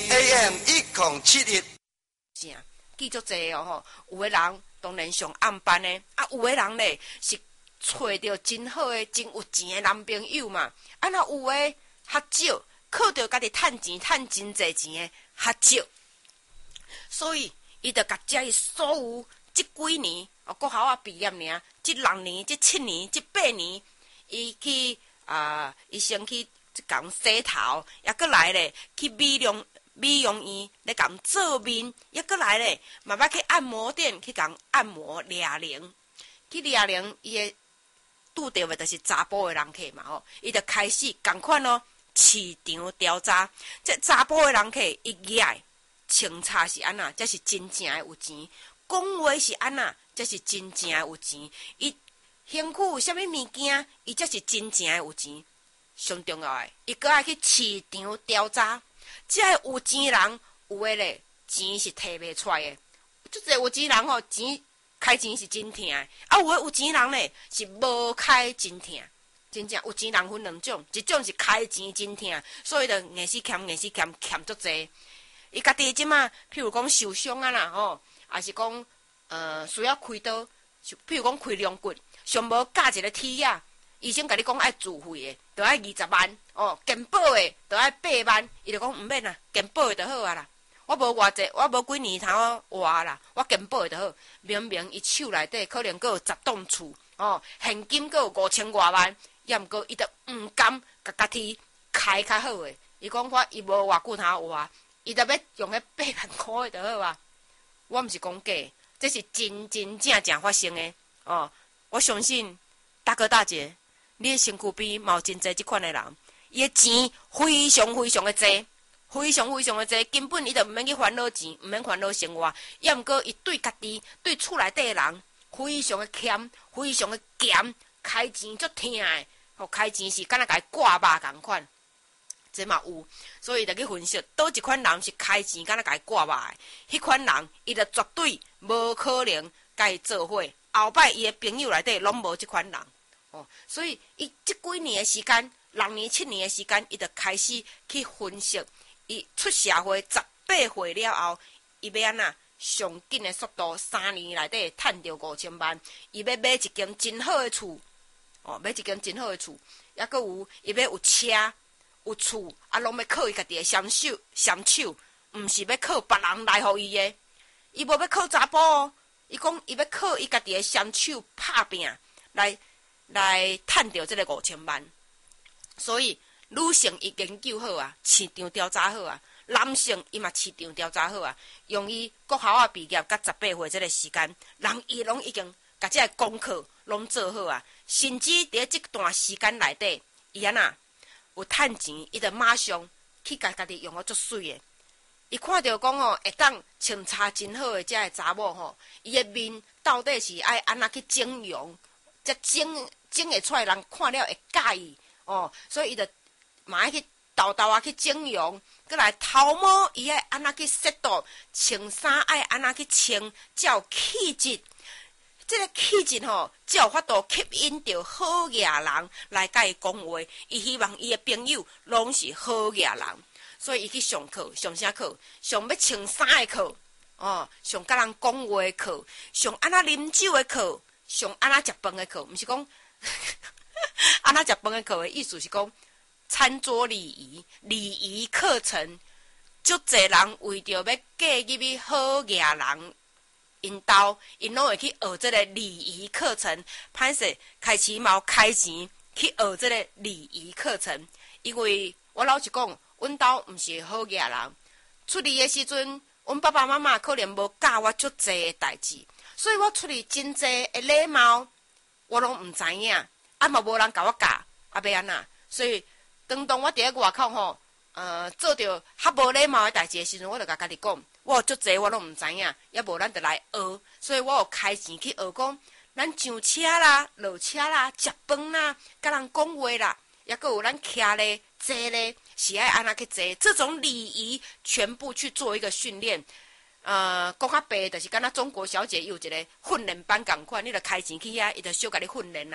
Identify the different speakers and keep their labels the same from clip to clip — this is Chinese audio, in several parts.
Speaker 1: AM 1071。
Speaker 2: 记足济哦吼，有的人当然上暗班的，有的人咧是找到真好的、真有钱的男朋友嘛。若有的较少，靠着家己趁钱、趁真济钱的较少，所以伊就甲遮伊所有即几年国校毕业尔，即6年、即7年、即8年，伊去伊先去共洗头，也过来咧去美容院咧共做面，也过来咧嘛捌去按摩店去共按摩抓铃，去抓铃伊诶拄着诶就是查甫诶人客嘛吼，伊就开始共款咯市场调查，这查甫诶人客伊举穿插是安那，才是真正诶有钱，讲话是安那，才是真正诶有钱，伊兴趣有啥物物件，伊才是真正诶有钱。上重要诶，伊搁爱去市场调查，即个有钱人有诶咧，钱是摕袂出来诶。即个有钱人吼，钱开钱是真疼诶，有诶有钱人咧是无开真疼。真正有钱人分2种，一种是开钱真疼，所以就硬死欠足济。伊家己即马，譬如讲受伤啊啦吼，也是讲需要开刀，譬如讲开肋骨，上无教一个铁啊。医生甲你讲爱自费的，就爱20万哦，健保的就爱8万，伊就讲毋免啦，健保的就好啊啦。我无偌济，我无几年头活啦，我健保的就好。明明伊手内底可能阁有10栋厝哦，现金阁有5000多万，也毋过伊就毋甘甲家己开较好的。伊讲伊无偌久头活，伊就要用迄8万块的就好啊。我毋是讲假，这是真正发生的哦。我相信大哥大姐。你的身躯边嘛有真济即款的人，伊的钱非常的济，非常的济，根本伊就毋免去烦恼钱，毋免烦恼生活。也毋过伊对家己、对厝内底的人，非常的欠，非常的咸，开钱足疼的，开钱是敢若甲伊挂肉共款，这嘛有。所以就去分析，倒一款人是开钱敢若甲伊挂肉的，迄款人伊就绝对无可能甲伊做伙。后摆伊的朋友内底拢无即款人。所以伊即几年的时间，6年7年的时间，伊就开始去分析。伊出社会18岁了后，伊要安那上紧的速度，3年内底趁着5000万。伊要买一间真好的厝，买一间真好的厝，抑阁有伊要有车有厝，拢要靠伊家己的双手，毋是要靠别人来互伊的。伊无要靠查甫哦，伊讲伊要靠伊家己的双手拍拼来趁着这个5000万，所以女性伊研究好啊，市场调查好啊，男性伊嘛市场调查好啊，用伊国校毕业到18岁这个时间，人伊拢已经甲这个功课拢做好啊，甚至伫这段时间内底，伊安那有趁钱，伊就马上去家己用足水的。伊看到讲吼，会当穿插真好的这个查某吼，伊的面到底是爱安那去整容？才整会出来，人看了会介意哦，所以伊就嘛爱去豆去整容，过来头毛伊爱安那去set度，穿衫爱安那去穿，才有气质。这个气质吼，才有法度吸引到好野人来甲伊讲话。伊希望伊的朋友拢是好野人，所以伊去上课，上啥课？上要穿衫的课哦，上甲人讲话的课，上安那啉酒的课。上安那食饭的课，毋是讲安那食饭的课的意思是讲餐桌礼仪课程。足侪人为着要嫁入去好野人因兜，因拢会去学这个礼仪课程。歹势开始嘛有开钱去学这个礼仪课程，因为我老实讲，阮兜毋是好野人，出嚟的时阵，阮爸爸妈妈可能无教我足侪的代志。所以我出去真济的礼貌，我拢毋知影，嘛无人甲我教，要安那？所以当我伫咧外口吼，做着较无礼貌的代志的时阵，我就甲家己讲，我有足济我拢毋知影，也无咱就来学。所以我有开钱去学讲，咱上车啦、落车啦、食饭啦、甲人讲话啦，也阁有咱徛咧、坐咧，是爱安那去坐，这种礼仪全部去做一个训练。讲较白，就是敢若中国小姐有一个训练班共款，你著开钱去遐，伊著小甲你训练啊。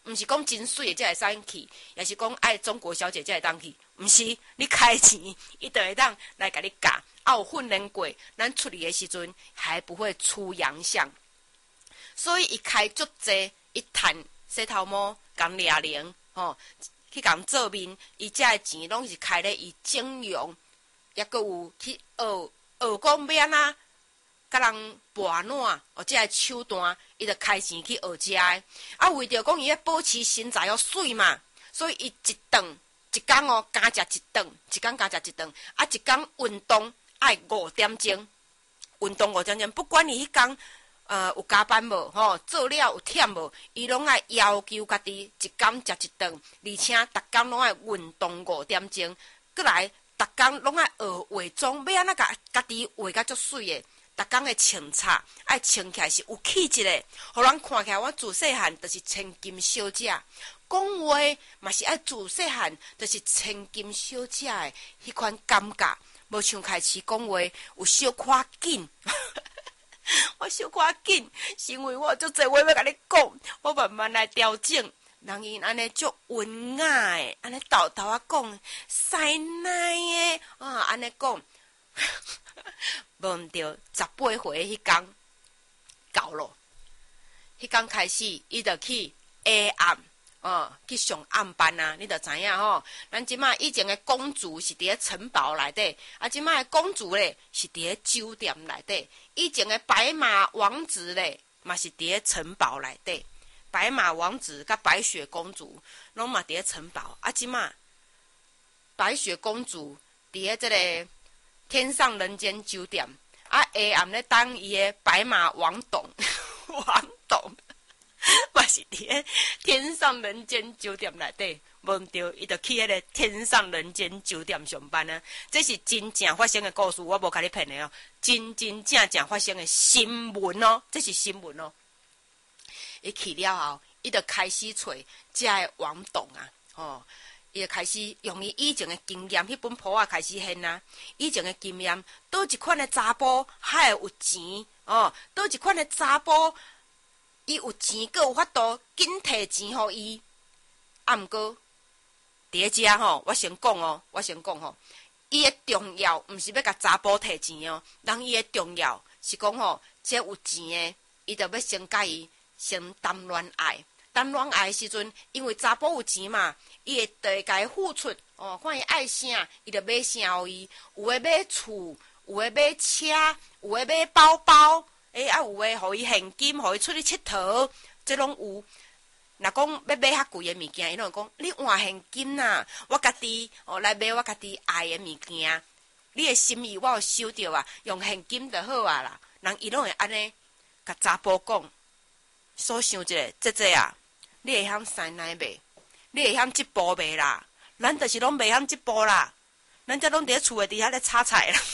Speaker 2: 毋是讲真水的才会使去，也是讲爱中国小姐才会当去，毋是你开钱，伊就会当来甲你教。有训练过，咱出去的时阵还不会出洋相，所以伊开足济，伊趁洗头毛、共掠零，去共做面，伊遮的钱拢是开咧伊整容，也阁有去学讲要安怎甲人拔烂，遮个手段，伊就开钱去学遮的。啊，为着讲伊要保持身材水嘛，所以伊一顿一工加食一顿，一工加食一顿，啊，一工运动。爱5点钟，运动5点钟，不管你迄工有加班无做了有忝无，伊拢爱要求家己一工食一顿，而且逐工拢爱运动5点钟，过来逐工拢爱学化妆，要安怎家己画甲足水的，逐工的穿插爱穿起来是有气质的，互人看起来我自细汉就是千金小姐，讲话嘛是爱自细汉就是千金小姐的迄款感觉。无像开始讲话有小可紧，我小可紧，是因为我足侪话要甲你讲，我慢慢来调整。人因安尼足文雅的，安尼豆豆啊讲，塞奶的安尼讲，无毋对，18岁迄天到咯，迄天开始伊就去下暗。去上暗班啊！你著知影吼，咱即马以前的公主是伫咧城堡内底，啊，即马的公主咧是伫咧酒店内底。以前的白马王子咧嘛是伫咧城堡内底，白马王子甲白雪公主拢嘛伫咧城堡。啊，即马白雪公主伫咧即个天上人间酒店，啊，下暗咧当伊的白马王董，王董。嘛是伫咧天上人间酒店内底，无毋对，伊就去迄个天上人间酒店上班啊！这是真正发生的故事，我无甲你骗的哦，真真正正发生的新闻哦，这是新闻哦。伊去了后，伊就开始找遮个王董啊，伊就开始用伊以前的经验，迄本簿仔开始现啊。以前的经验，倒一款的查甫还会有钱倒一款的查甫。伊有钱，佮有法度紧摕钱互伊。啊，毋过伫咧遮我先讲伊的重要毋是要甲查甫摕钱哦，人伊的重要是讲这有钱的，伊就要先甲伊先谈恋爱。谈恋爱的时阵，因为查甫有钱嘛，伊会对家付出看伊爱啥，伊就买啥互伊。有诶买厝，有诶买车，有诶买包包。有诶，互伊现金，互伊出去佚佗，这拢有。若讲要买较贵诶物件，伊拢讲你换现金呐，我家己来买我家己爱诶物件。你诶心意我有收到啊，用现金就好啊啦。人伊拢会安尼甲查甫讲，所想一下，姐啊，你会晓塞奶袂？你会晓即步袂啦？咱就是拢袂晓即步啦，咱则拢伫咧厝诶底下咧炒菜啦。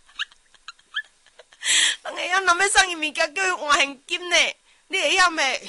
Speaker 2: 人会晓若要送伊物件，叫伊换现金呢？你会晓未？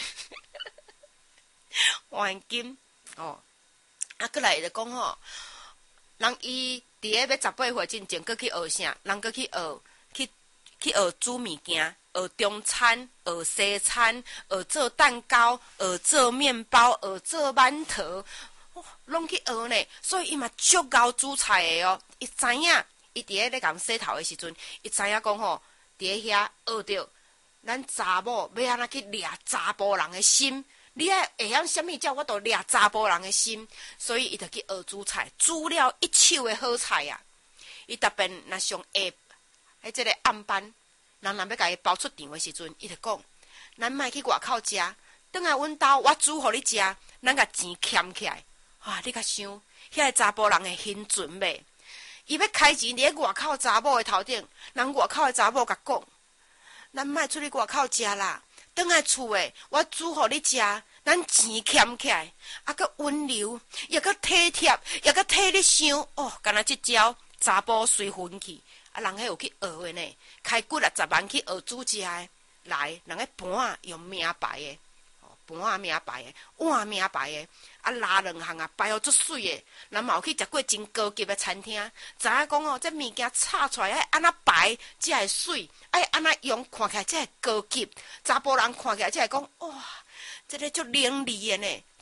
Speaker 2: 换现金过来就讲人伊伫咧要18岁之前，搁去学啥？人搁去学煮物件，学中餐，学西餐，学做蛋糕，学做面包，学做馒头，拢去学呢。所以伊嘛足够煮菜的哦。伊知影，伊伫咧共洗头的时阵，伊知影讲伫遐学着，咱查某要安怎去掠查甫人的心？你会晓啥物叫我都掠查甫人的心？所以伊就去学煮菜，煮了一手的好菜啊！伊特别若上下即个暗班，人若要甲伊包出场的时阵，伊就讲：咱莫去外口食，转来阮兜我煮互你食，咱甲钱欠起来。你甲想，遐个查甫人会心存袂？伊要开钱伫咧外口查某的头顶，人外口的查某甲讲：咱莫出去外口食啦，转来厝诶，我煮互你食，咱钱欠起来，佮温柔，也佮体贴，也佮替你想。敢若即招查甫随分去，人迄有去学的呢，开几10万去学煮食的，来，人个盘啊用名牌的。盘啊名牌的，碗名牌的，拉2项摆足水的。咱嘛有去食过真高级的餐厅，知影讲这物件炒出来爱安怎摆才会水，爱安怎用看起来才会高级。查甫人看起来才会讲哇，这个足伶俐的呢，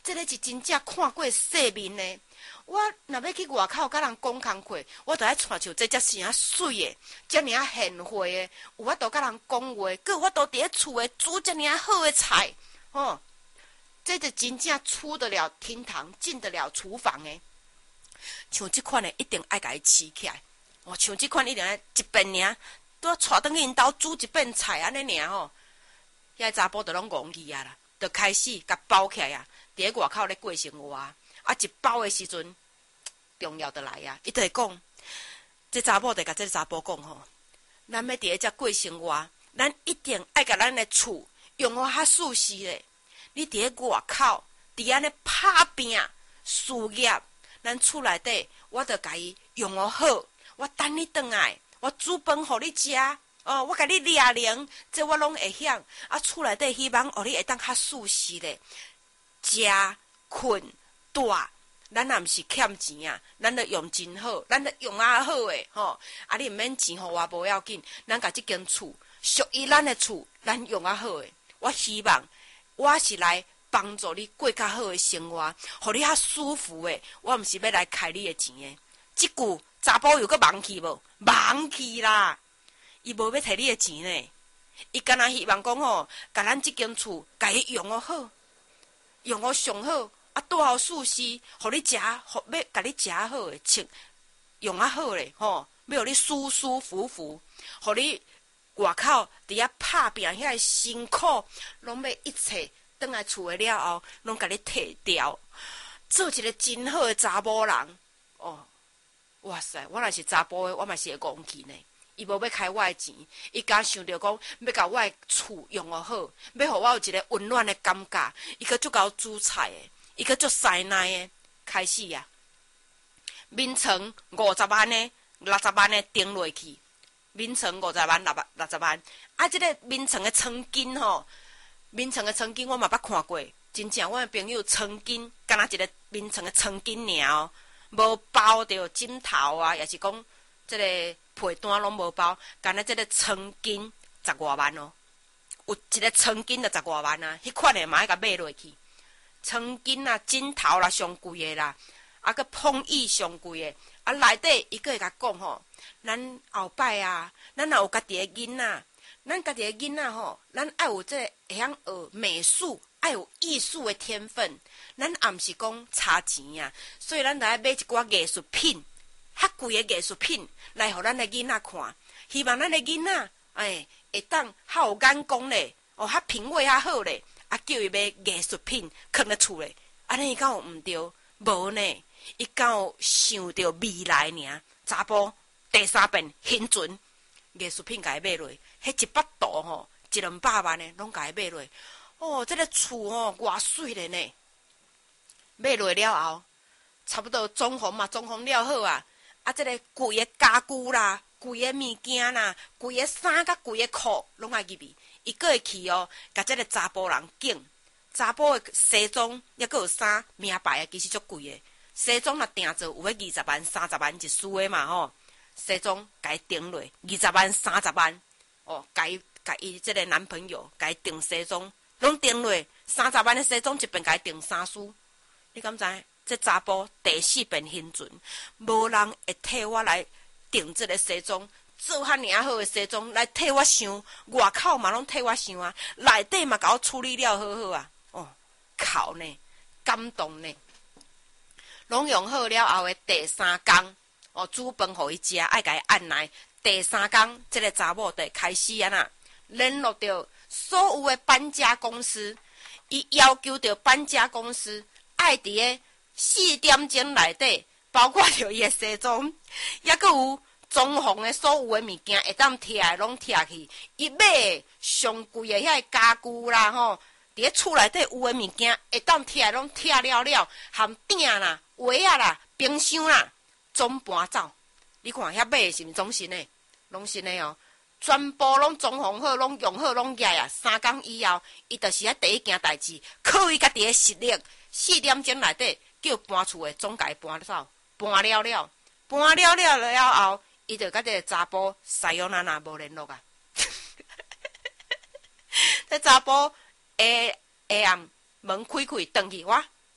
Speaker 2: 这个是真正看过世面的。我若要去外口甲人讲工课，我著爱穿像这遮尔水的，遮尔贤惠的，有法度甲人讲话，佮有法度伫咧厝诶煮遮尔好的菜，吼！这就真正出得了厅堂，进得了厨房的。像即款的一定爱甲伊饲起来，像即款一定爱一遍尔，拄啊带转去因兜煮一遍菜安尼尔吼。遐查甫就拢戆去啊啦，就开始甲包起来啊，伫咧外口咧过生活啊，一包的时阵，重要的来啊，伊就会讲，这查某就甲这查甫讲吼，咱要伫咧遮过生活，咱一定爱甲咱的厝用好较舒适咧。你伫咧外口，伫安尼拍拼事业，咱厝内底，我着甲伊用好，我等你转来，我煮饭互你食。我甲你掠零，这我拢会晓。厝内底希望你会当较舒适咧，食、困、住，咱若毋是欠钱啊，咱着用真好，咱着用好诶，吼。你毋免钱互我无要紧，咱甲即间厝属于咱诶厝，咱用好诶。我希望我是来帮助你过较好诶生活，互你较舒服诶。我毋是要来开你诶钱诶。即句查甫又搁忘去无？忘去啦！伊无要摕你的钱呢，伊干那希望讲吼，甲咱即间厝，甲伊用好，用上好，住好舒适，互你食，要甲你食好诶，穿用好咧，吼，要互你舒舒服服，互你外口伫遐拍拼遐辛苦，拢要一切转来厝诶了后，拢甲你摕掉，做一个真好诶查某人。哇塞！我若是查甫诶，我嘛是会戆去呢。伊无要开我诶钱，伊敢想着讲要甲我诶厝用好，要互我有一个温暖诶感觉。伊阁足够煮菜诶，伊阁足塞奶诶。开始啊，面床50万诶，60万诶订落去。面床50万、60万。即个面床诶床巾吼，面床诶床巾我嘛捌看过，真正我诶朋友床巾，敢若一个面床诶床巾尔哦，无包着枕头啊，也是讲即个。被单拢无包，干那即个床巾10外万哦，有一个床巾就10外万啊，迄款的嘛爱甲买落去。床巾啊、枕头啦上贵的啦，个碰椅上贵的，内底伊个会甲讲吼，咱后摆啊，咱若有家己的囡仔，咱家己的囡仔吼，咱爱有即个会晓学美术，爱有艺术的天分，咱也毋是讲差钱啊，所以咱着爱买一寡艺术品。较贵的艺术品来互咱的囡仔看，希望咱的囡仔会当较有眼光咧，较品味较好咧，叫伊买艺术品放咧厝咧，安尼伊敢有毋对？无呢，伊敢有想着未来尔？查甫第3遍现存艺术品甲伊买落，迄一百度吼，100-200万的拢甲伊买落。这个厝吼偌水咧呢！买落了后，差不多装潢嘛，装潢了好啊。这个贵的家具啦，贵的物件啦，贵的衫甲贵的裤，拢爱入去。伊个会去甲这个查甫人拣。查甫的西装，也个有衫，名牌的其实足贵的。西装若订做有迄20万、30万一束的嘛吼。西装甲伊订落20万、30万，甲伊这个男朋友甲伊订西装，拢订落30万的西装一遍甲伊订3束。你敢知？这查甫第4遍现存，无人会替我来订这个西装，做遐尔好的西装来替我想，外口嘛拢替我想啊，内底嘛甲我处理了好好啊，哭呢，感动呢，拢用好了后的第3天，煮饭互伊食，爱甲伊按捺。第3天，这个查某就开始联络到所有的搬家公司，伊要求到搬家公司爱伫个4点钟内底，包括着伊的西装，也阁有装潢的所有的物件，会当摕来拢摕去。伊买上贵的遐家具啦吼，伫咧厝内底有的物件，会当摕来拢摕了，含鼎啦、鞋啊啦、冰箱啦，总搬走。你看遐买的是毋是总新的？拢新的哦，全部拢装潢好，拢用好，拢野啊。3天以后，伊就是第一件代志，靠伊家己的实力。4点钟内底。叫搬厝的总甲伊搬走，搬了后，伊就甲这个查甫西洋娜无联络啊。这查甫下暗门开转去，我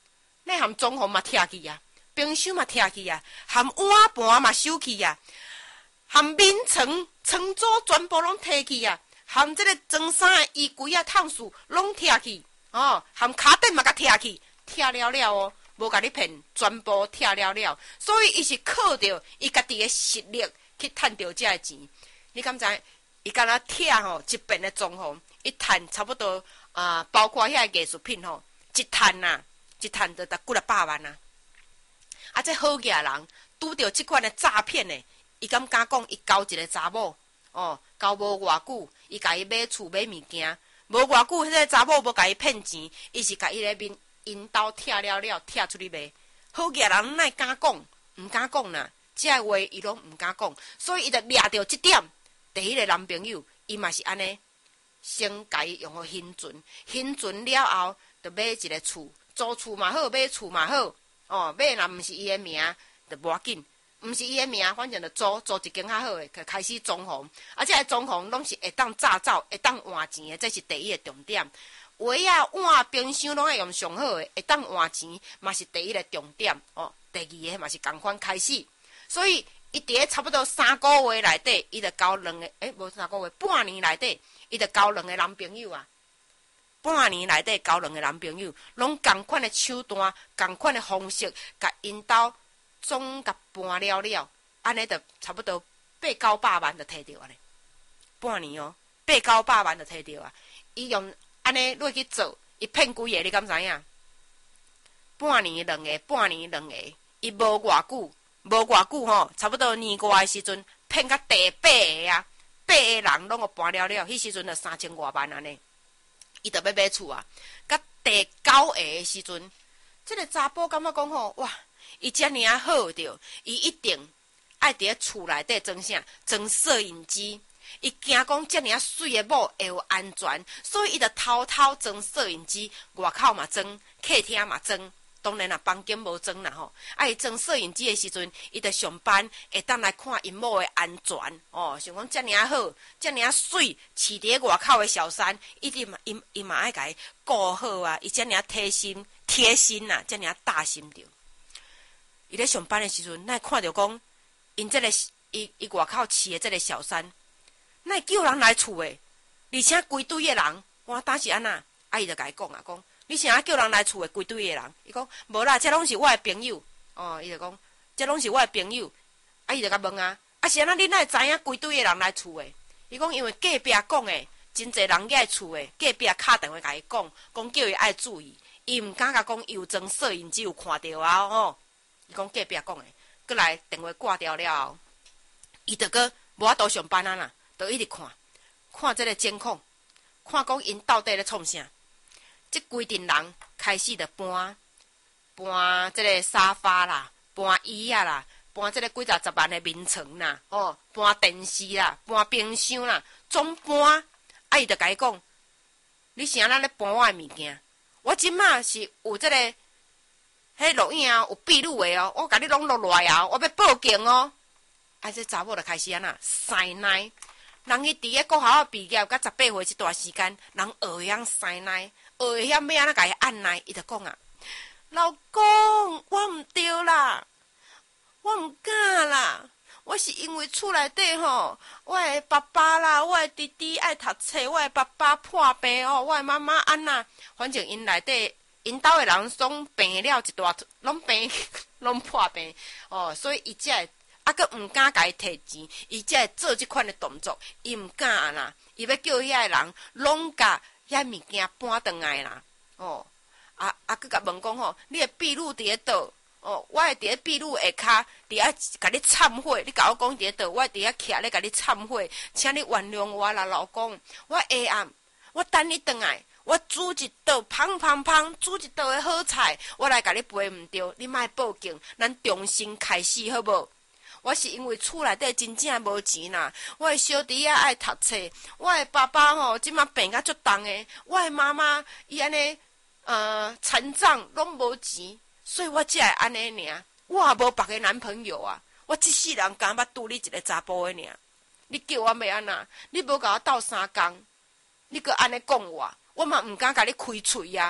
Speaker 2: 那含装潢嘛拆去啊，冰箱嘛拆去啊，含碗盘嘛收去啊，含眠床床组全部拢摕去啊，含这个装衫的衣柜啊、烫树拢拆去，哦，含卡垫嘛甲拆去，拆了了哦，无甲你骗，全部拆了了。所以伊是靠着伊家己的实力去赚到这个钱。你敢知？伊敢若拆吼一遍的装潢，伊赚差不多包括遐艺术品吼，一赚呐，一赚就几啊百万啊。啊，这好嘢人拄着即款的诈骗的，伊敢讲伊交一个查某，哦，交无偌久，伊甲伊买厝买物件，无偌久，迄个查某无甲伊骗钱，伊是甲伊咧面引导拆了了，拆出去卖。好嘢人哪敢讲？毋敢讲啦，这个话伊拢毋敢讲，所以伊就掠着即点。第一个男朋友，伊嘛是安尼，先甲伊用互现存，现存了后，就买一个厝，租厝嘛好，买厝嘛好，哦，买若毋是伊的名，就无要紧，毋是伊的名，反正就租一间较好的，开始装潢，啊，这个装潢拢是会当炸走，会当换钱的，这是第一个重点。鞋啊、碗、冰箱拢爱用上好的，会当换钱，嘛是第一个重点。哦，第二个嘛是共款开始，所以。伊伫咧差不多3个月内底，伊就交2个，无3个月，半年内底，伊就交2个男朋友啊。半年内底交2个男朋友，拢共款的手段，共款的方式，甲因兜总甲搬了了，安尼就差不多800-900万就摕到啊咧。半年哦，800-900万就摕到啊。伊用安尼落去做，伊骗几个你敢知影？半年2个，半年2个，伊无偌久。无偌久吼，差不多年外的时阵，骗到第8个啊，8个人拢互搬了了，迄时阵就3000多万安尼。伊就要买厝啊，到第9个的时阵，这个查甫感觉讲吼，哇，伊遮尔啊好着，伊一定爱伫咧厝内底装啥？装摄影机。伊惊讲遮尔啊水的某会有安全，所以伊就偷偷装摄影机，外口嘛装，客厅嘛装。当然啦，房间无装啦吼。伊装摄影机的时阵，伊着上班会当来看因某的安全哦。想讲遮尔啊好，遮尔啊水，饲伫外口的小三，一定嘛，伊嘛爱甲伊顾好啊。伊遮尔啊贴心呐，遮尔啊大心着。伊咧上班的时阵，咱看着讲，因这个伊外口饲的这个小三，咱叫人来厝的，而且规堆的人，我当时安那，伊就甲伊讲啊，讲。你啥叫人来厝的规堆的人？伊讲无啦，这拢是我的朋友。哦，伊就讲这拢是我的朋友。伊就甲问啊，是安那你哪会知影规堆的人来厝的？伊讲因为隔壁讲的，真侪人来厝的，隔壁敲电话甲伊讲叫伊爱注意，伊毋敢甲讲伊有装摄影机有看到啊吼。伊讲隔壁讲的，过来电话挂掉了后，伊就搁无法度上班啊啦，就一直看这个监控，看讲因到底咧创啥。即规定人开始着搬这个沙发啦，搬椅啊啦，搬这个几十万的眠床啦，哦，搬电视啦，搬冰箱啦，总搬。伊就甲伊讲，你是安那咧搬我的物件？我即马是有这个，迄录影啊，有闭路的哦，我甲你拢录来啊，我要报警哦。这查某就开始安那塞奶，人伊伫咧国校毕业，甲18岁这段时间，人学会晓塞奶。会晓要安怎甲伊按捺，伊就讲啊，老公，我毋对啦，我毋敢啦，我是因为厝内底吼，我的爸爸啦，我的弟弟爱读册，我的爸爸破病哦，我的妈妈安那，反正因内底因兜的人拢病了一大，拢病拢破病哦，所以伊才会佫毋敢甲伊摕钱，伊才会做即款的动作，伊毋敢啦，伊要叫遐个人拢甲。遐物件搬转来啦，哦，佮甲问讲吼，你的秘鲁伫咧倒？哦，我会伫咧秘鲁下骹，伫遐甲你忏悔。你甲我讲伫咧倒，我伫遐徛咧甲你忏悔，请你原谅我啦，老公。我下暗，我等你转来，我煮一道芳，煮一道的好菜，我来甲你陪毋着，你莫报警，咱重新开始好无？我是因为厝内底真正无钱啦，我的小弟仔爱读册，我的爸爸吼即马病甲足重的，我的妈妈伊安尼残障拢无钱，所以我才会安尼尔。我也无别个男朋友啊，我一世人敢捌拄你一个查甫的尔。你叫我要安那？你无甲我斗3工，你搁安尼讲我嘛毋敢甲你开喙啊！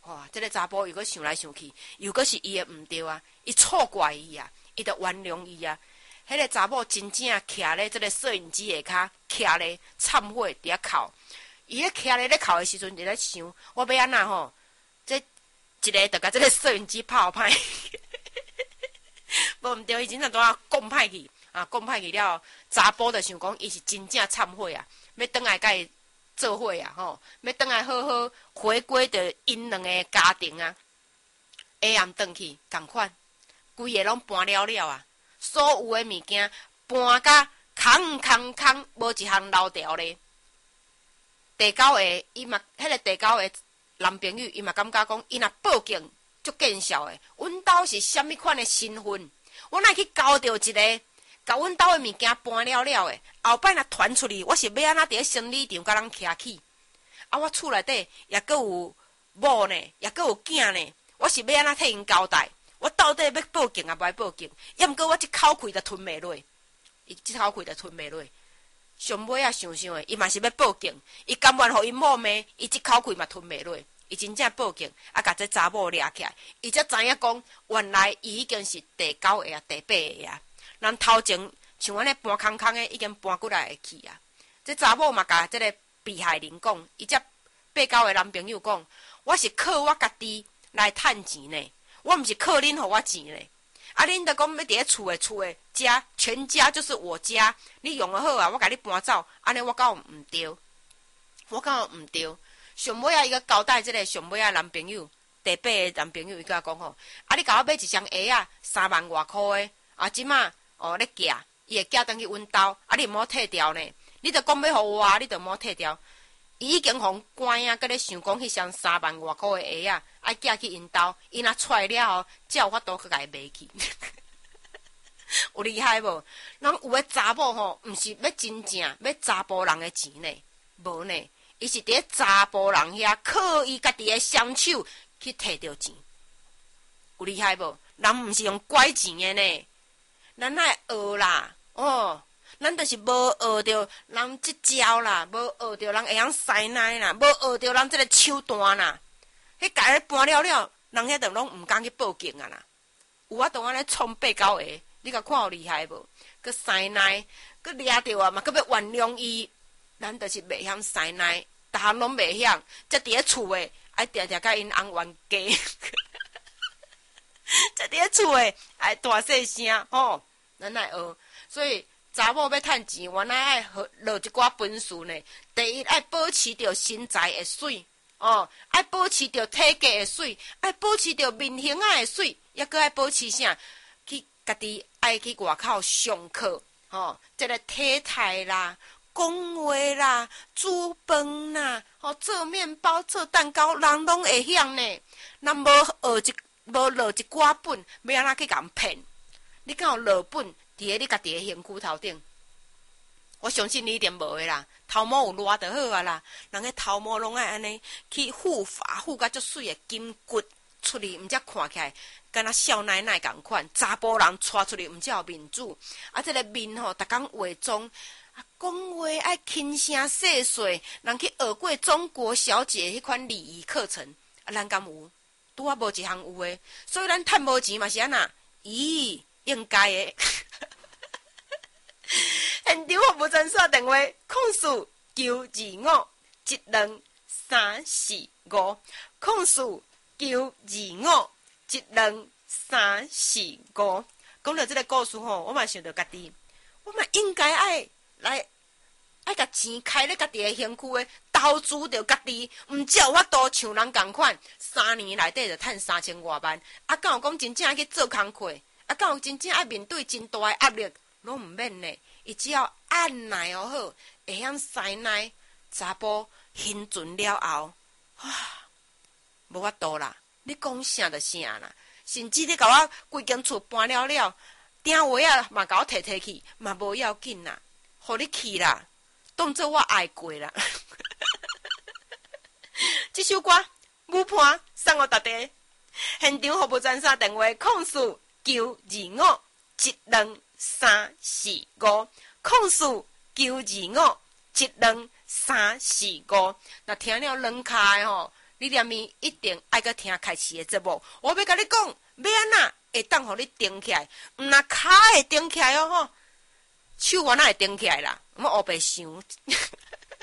Speaker 2: 哇，这个查甫又搁想来想去，又搁是伊的毋对啊，伊错怪伊啊，伊就原谅伊啊。迄个查某真正徛咧这个摄影机下骹，徛咧忏悔伫遐哭。伊咧徛咧哭的时阵，就咧想，我要安那吼？这一个就甲这个摄影机拍歹，无毋对，伊真正拄啊讲歹去啊，讲歹去了。查甫就想讲，伊是真正忏悔啊，要倒来甲伊做伙啊，吼，要倒来好好回归着因两个家庭啊。下暗转去，共款，规个拢搬了了啊，所有的物件搬甲空，无一项留条咧。第九个，伊嘛，迄个第九个男朋友，伊嘛感觉讲，伊若报警，足见效的。阮兜是虾米款的身份？我若去交着一个，甲阮兜的物件搬了了的，后摆若传出去，我是要安怎伫咧生理场甲人徛起？啊，我厝内底也阁有某呢，也阁有囝呢，我是要安怎替因交代？我到底要报警啊，无爱报警？抑毋过我一口气就吞袂落，伊一口气就吞袂落。上尾啊，想想诶，伊嘛是要报警，伊甘愿互因某骂，伊一口气嘛吞袂落，伊真正报警，啊，甲这查某掠起来，伊才知影讲，原来伊已经是第九个啊，第八个啊。咱头前像安尼搬空的，已经搬过来会去啊。这查某嘛，甲这个被害人讲，伊这八九个男朋友讲，我是靠我家己来趁钱呢，我毋是靠恁互我钱呢。啊！恁著讲要伫咧厝诶家，全家就是我家。你用得好啊，我甲你搬走，安尼我敢有毋对？我敢有毋对？上尾啊，伊个交代即个上尾啊男朋友，第八个男朋友，伊甲我讲吼，啊！你甲我买一双鞋啊，3万外箍诶，啊，即马哦咧寄，伊会寄转去阮兜，啊，你毋好退掉呢。你著讲要互我啊，你著毋好退掉。伊已经互关啊，搁咧想讲迄双3万外箍诶鞋啊。爱寄去因兜，伊若出来了后，才有法度去甲伊卖去，有厉害无？人有诶查某吼，毋是要真正要查甫人诶钱呢，无呢，伊是伫咧查甫人遐靠伊家己诶双手去摕到钱，有厉害无？人毋是用拐钱诶呢，咱爱学啦，哦，咱就是无学着人即招啦，无学着人会晓塞奶啦，无学着人即个手段啦。迄家咧搬了了，人遐就拢毋敢去报警啊啦。有法度安尼冲八九个，你甲看有厉害无？佮塞奶，佮掠着啊嘛，佮要原谅伊，咱就是袂晓塞奶，逐项拢袂晓，则伫咧厝诶，爱定定甲因翁冤家，则伫咧厝诶，爱大细声吼，咱爱学。所以查某要趁钱，原来爱落一寡本事呢。第一，爱保持着身材会水。哦，爱保持着体格的水，爱保持着面型仔的水，抑搁爱保持啥？去家己爱去外口上课，吼，这个体态啦、讲话啦、煮饭啦、吼做面包、做蛋糕，人拢会晓呢。咱无落一寡本，要安怎去甲人骗？你敢有落本伫咧你家己的身躯头顶？我相信你一定无的啦，头毛有捋就好啊啦。人个头毛拢爱安尼去护发，护甲足水的筋骨出去，毋则看起来敢若少奶奶共款。查甫人带出去，毋则有面子。啊，这个面吼，逐工化妆，啊，讲话爱轻声细碎。人去学过中国小姐迄款礼仪课程，啊，咱敢有？拄啊无一项有诶。所以咱趁无钱嘛是安那？咦，应该诶。现场服务专线电话：控诉925-12345，控诉925-12345。讲到这个故事吼，我嘛想到家己，我嘛应该爱甲钱开咧家己的身躯诶，投资着家己，毋只有法度像人共款，3年内底就趁3000多万，啊，敢有讲真正爱去做工课，啊，敢有真正爱面对真大诶压力？拢毋免呢，伊只要按耐哦好，会晓塞奶，查甫幸存了后，无法度啦！你讲啥就啥啦，甚至你甲我规间厝搬了了，订话啊嘛甲我摕去，嘛无要紧啦，互你去啦，当做我爱过啦。这首歌舞伴送互大家，现场服务专线电话：控诉925-12345，控诉925-12345。若听了软卡的吼， 你念咪一定爱个听开始的节目。我要甲你讲，要安那会当互你顶起来，毋那骹会顶起来哦吼，手我哪会顶起来啦？我黑白想，